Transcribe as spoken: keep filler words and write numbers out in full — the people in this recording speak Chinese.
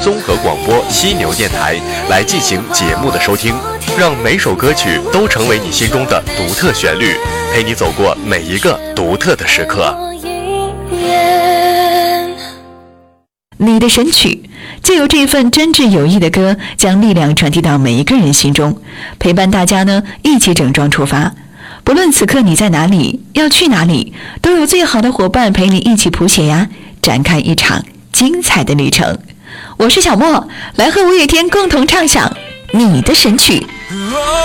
综合广播犀牛电台来进行节目的收听，让每首歌曲都成为你心中的独特旋律，陪你走过每一个独特的时刻。 你的神曲，就由这份真挚有意的歌，将力量传递到每一个人心中，陪伴大家呢一起整装出发。不论此刻你在哪里，要去哪里，都有最好的伙伴陪你一起谱写呀，展开一场精彩的旅程。我是小莫，来和五月天共同畅想你的神曲。